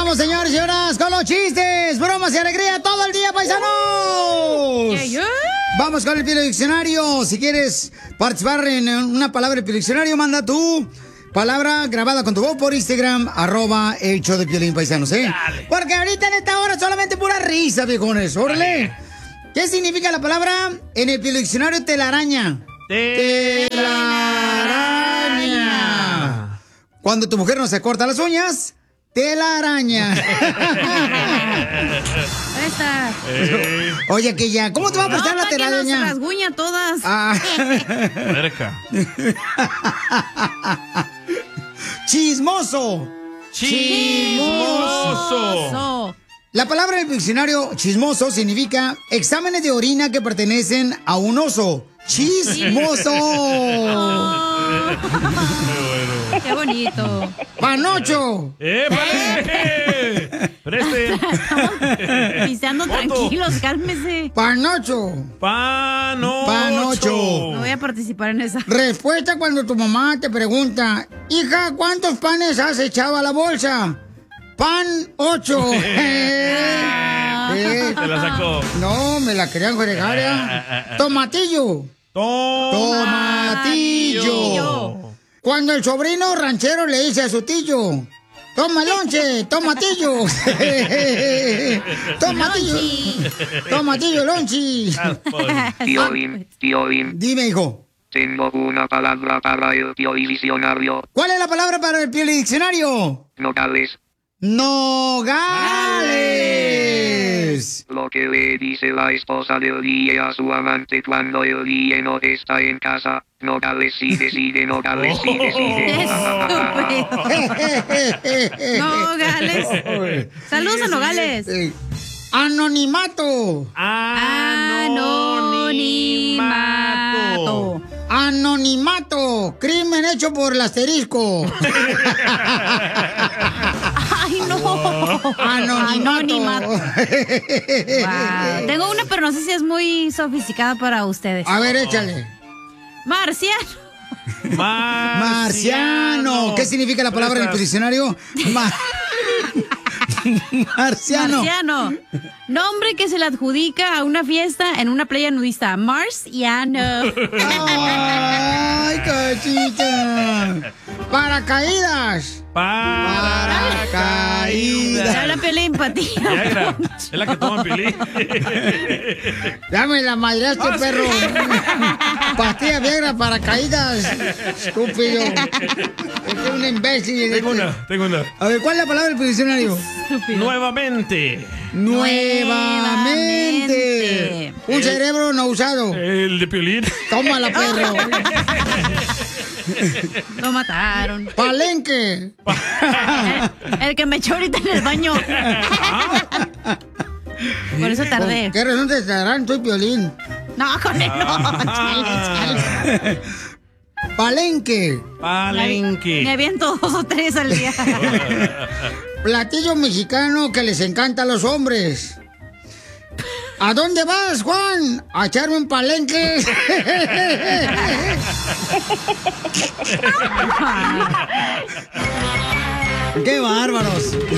Vamos, señores y señoras, con los chistes, bromas y alegría todo el día, paisanos. Vamos con el Piolín Diccionario. Si quieres participar en una palabra del Piolín Diccionario, manda tu palabra grabada con tu voz por Instagram, @el show de Piolín, paisanos, ¿eh? Dale. Porque ahorita en esta hora solamente pura risa, viejones. ¡Órale! ¿Qué significa la palabra en el Piolín Diccionario? Telaraña. Telaraña. Cuando tu mujer no se corta las uñas, telaraña. Esta. Oye, que ya, ¿cómo te va a prestar la telaraña? No, se rasguña todas. Cerca. Chismoso. Chismoso. La palabra del diccionario chismoso significa exámenes de orina que pertenecen a un oso. Chismoso. Qué bonito. Panocho. Preste. Estamos pisteando tranquilos, cálmese. Panocho. Panocho. No voy a participar en esa. Respuesta cuando tu mamá te pregunta, hija, ¿cuántos panes has echado a la bolsa? Pan 8. Se la sacó. No, me la querían fregar. Tomatillo. Tomatillo. Cuando el sobrino ranchero le dice a su tío, toma lonche, tomatillo. Tomatillo. Tomatillo, lonchi. Tío, Dime, hijo. tengo una palabra para el Piolín Diccionario. ¿Cuál es la palabra para el Piolín Diccionario? Nogales. Nogales. Lo que le dice la esposa del día a su amante cuando el día no está en casa. Nogales sí decide, Nogales sí decide. Nogales. Saludos a Nogales. Anonimato. Anonimato. Anonimato. Crimen hecho por el asterisco. Ay, no. Anonimato. Wow. Tengo una, pero no sé si es muy sofisticada para ustedes. A ver, échale. Marciano. Marciano. ¿Qué significa la palabra en el diccionario? Marciano. Marciano. Nombre que se le adjudica a una fiesta en una playa nudista. Marciano. Ay, cachita. Paracaídas. Paracaídas. Ya la Piolín para ti. Viagra. Es la que toma Piolín. Dame la madreaste, perro. Pastilla Viagra para caídas. Estúpido. Es un imbécil. Tengo una. A ver, ¿cuál es la palabra del diccionario? Nuevamente. Nuevamente. Un cerebro no usado. El de Piolín. Tómala, perro. Lo mataron. Palenque. El que me echó ahorita en el baño. Por eso tardé. ¿Qué razón te estarán? Soy Piolín. No, con él no. Chale. Palenque. Me aviento 2 o 3 al día. Platillo mexicano que les encanta a los hombres. ¿A dónde vas, Juan? ¿A echarme un palenque? ¡Qué bárbaros!